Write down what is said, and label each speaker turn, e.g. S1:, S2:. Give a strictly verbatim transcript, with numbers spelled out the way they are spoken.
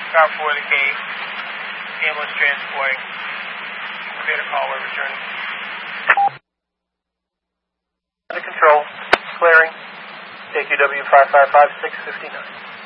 S1: Car four to Cape. Ambulance transporting. Create a call, we're returning. Under control. Clearing. A Q W five five five six five nine.